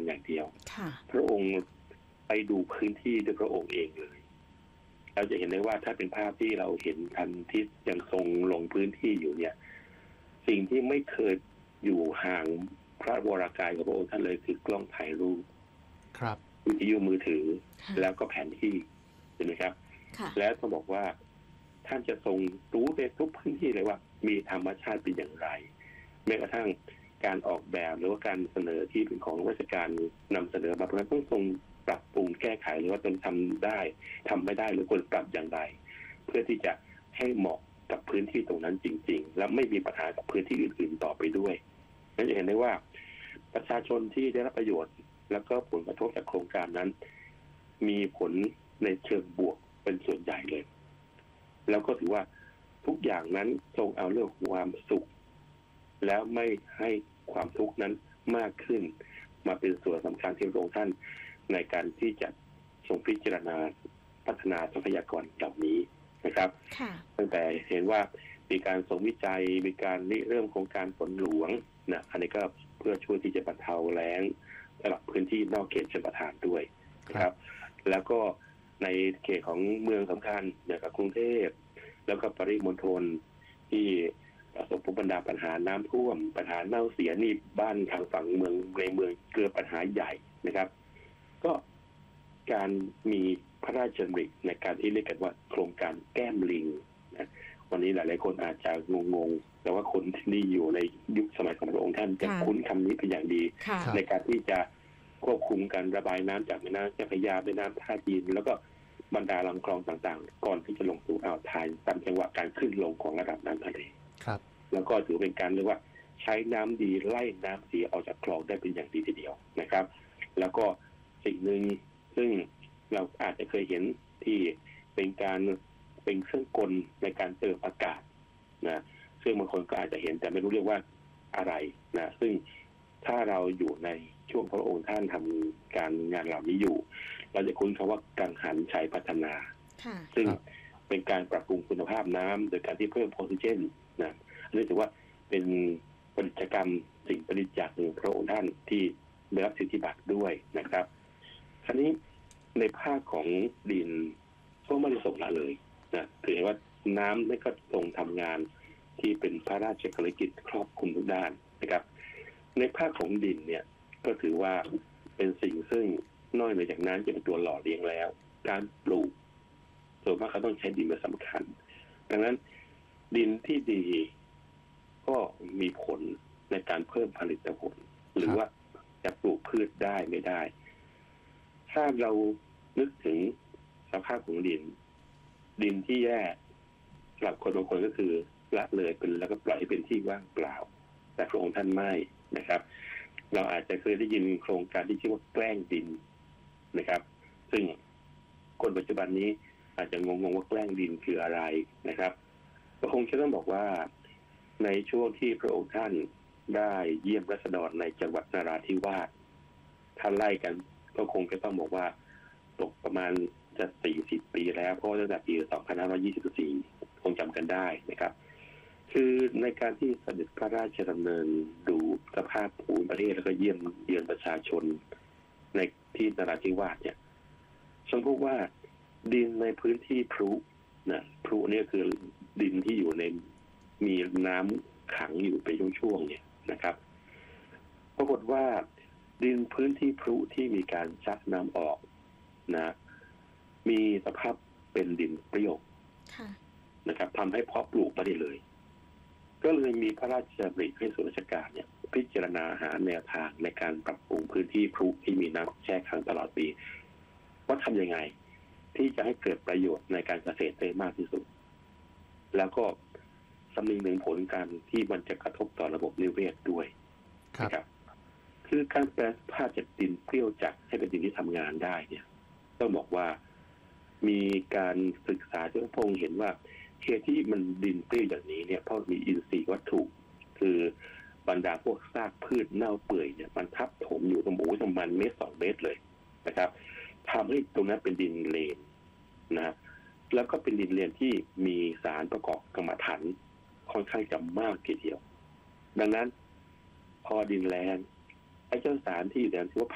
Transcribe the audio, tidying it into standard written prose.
อย่างเดียวพระองค์ไปดูพื้นที่ด้วยพระองค์เองเลยเราจะเห็นได้ว่าถ้าเป็นภาพที่เราเห็นทันที่ยังทรงลงพื้นที่อยู่เนี่ยสิ่งที่ไม่เคยอยู่ห่างพระวรากายของพระองค์ท่านเลยคือกล้องถ่ายรูปครับวิทยุมือถือแล้วก็แผนที่เห็นไหมครับแล้วต้องบอกว่าท่านจะทรงรู้ในทุกพื้นที่เลยว่ามีธรรมชาติเป็นอย่างไรแม้กระทั่งการออกแบบหรือว่าการเสนอที่เป็นของราชการนำเสนอมาเพราะฉะนั้นต้องทรงปรับปรุงแก้ไขหรือว่าตนทำได้ทำไม่ได้หรือควรปรับอย่างไรเพื่อที่จะให้เหมาะกับพื้นที่ตรงนั้นจริงๆและไม่มีปัญหากับพื้นที่อื่นๆต่อไปด้วยนั่นจะเห็นได้ว่าประชาชนที่ได้รับประโยชน์แล้วก็ผลกระทบจากโครงการนั้นมีผลในเชิงบวกเป็นส่วนใหญ่เลยแล้วก็ถือว่าทุกอย่างนั้นทรงเอาเรื่องความสุขแล้วไม่ให้ความทุกข์นั้นมากขึ้นมาเป็นส่วนสำคัญที่พระองค์ท่านในการที่จะทรงพิจารณาพัฒนาทรัพยากรเหล่านี้นะครับตั้งแต่เห็นว่ามีการทรงวิจัยมีการเริ่มโครงการฝนหลวงนะอันนี้ก็เพื่อช่วยที่จะบรรเทาแล้งสำหรับพื้นที่นอกเขตชลประทานด้วยนะครับแล้วก็ในเขตของเมืองสำคัญอย่างกับกรุงเทพแล้วก็ปริมณฑลที่ประสบบรรดาปัญหาน้ำท่วมปัญหาเน่าเสียนี่บ้านทางฝั่งเมืองในเมืองเกิดปัญหาใหญ่นะครับก็การมีพระราชดำริในการที่เรียกกันว่าโครงการแก้มลิงนะวันนี้หลายๆคนอาจจะงงๆแต่ว่าคนที่อยู่ในยุคสมัยของพระองค์ท่านจะคุ้นคำนี้เป็นอย่างดีในการที่จะควบคุมการระบายน้ำจากแม่น้ำเจ้าพระยาแม่น้ำท่าจีนแล้วก็บรรดาลำคลองต่างๆก่อนที่จะลงสู่อ่าวไทยตามจังหวะการขึ้นลงของระดับน้ำทะเลแล้วก็ถือเป็นการเรียกว่าใช้น้ำดีไล่น้ำเสียออกจากคลองได้เป็นอย่างดีทีเดียวนะครับแล้วก็สิ่งหนึ่งซึ่งเราอาจจะเคยเห็นที่เป็นเครื่องกลในการเติมอากาศนะซึ่งบางคนก็อาจจะเห็นแต่ไม่รู้เรียกว่าอะไรนะซึ่งถ้าเราอยู่ในช่วงพระองค์ท่านทำการงานเหล่านี้อยู่เราจะคุ้นคำว่ากังหันชัยพัฒนาซึ่งเป็นการปรับปรุงคุณภาพน้ำโดยการที่เพิ่มออกซิเจนนะอันนี้ถือว่าเป็นผลิตกรรมสิ่งประดิษฐ์จากพระองค์ท่านที่ได้รับสิทธิบัตรด้วยนะครับคราวนี้ในภาคของดินก็ไม่ได้ส่งละเลยนะถือว่าน้ำนี่ก็ทรงทำงานที่เป็นพระราชกฤษกิจครอบคลุมทุกด้านนะครับในภาคของดินเนี่ยก็ถือว่าเป็นสิ่งซึ่งนอกเหนือจากนั้นจะเป็นตัวหล่อเลี้ยงแล้วการปลูกส่วนมากเขาต้องใช้ดินเป็นสำคัญดังนั้นดินที่ดีก็มีผลในการเพิ่มผลิตผลหรือว่าจะปลูกพืชได้ไม่ได้ถ้าเรานึกถึงสภาพของดินที่แย่สำหรับคนบางคนก็คือละเลยเป็นแล้วก็ปล่อยให้เป็นที่ว่างเปล่าแต่พระองค์ท่านไม่นะครับเราอาจจะเคยได้ยินโครงการที่ชื่อว่าแกล้งดินนะครับซึ่งคนปัจจุบันนี้อาจจะงงว่าแกล้งดินคืออะไรนะครับก็คงจะต้องบอกว่าในช่วงที่พระองค์ท่านได้เยี่ยมราษฎรในจังหวัดนราธิวาสถ้าไล่กันก็คงจะต้องบอกว่าตกประมาณจะ40 ปีแล้วเพราะตั้งแต่ปี2524คงจำกันได้นะครับคือในการที่เสด็จพระราชดำเนินดูสภาพภูมิประเทศแล้วก็เยี่ยมเยือนประชาชนในที่นราธิวาสเนี่ยทรงพบว่าดินในพื้นที่พรุนะพรุเนี่ยคือดินที่อยู่ในมีน้ำขังอยู่เป็นช่วงๆเนี่ยนะครับปรากฏว่าดินพื้นที่พรุที่มีการซักน้ำออกนะมีสภาพเป็นดินเปรี้ยวนะครับทำให้เพาะปลูกไม่ได้เลยก็เลยมีพระราชดำริให้ส่วนราชการเนี่ยพิจารณาหาแนวทางในการปรับปรุงพื้นที่พรุที่มีน้ำแช่ขังตลอดปีว่าทำยังไงที่จะให้เกิดประโยชน์ในการเกษตรได้มากที่สุดแล้วก็คำนึงถึงผลการที่มันจะกระทบต่อระบบนิเวศด้วยนะครับคือการแปลสภาพจากดินเปรี้ยวจัดให้เป็นดินที่ทำงานได้เนี่ยต้องบอกว่ามีการศึกษาที่พงเห็นว่าเหตุที่มันดินเปรี้ยวอย่างนี้เนี่ยเพราะมีอินทรีย์วัตถุคือบรรดาพวกซากพืชเน่าเปื่อยเนี่ยมันทับถมอยู่ตรงประมาณ1 เมตร 2 เมตรเลยนะครับทำให้ตรงนั้นเป็นดินเลนนะแล้วก็เป็นดินเลนที่มีสารประกอบกรรมฐานค่อนข้างจะมากทีเดียวดังนั้นพอดินแล้งไอ้เจ้าสารที่อยู่ในที่ว่า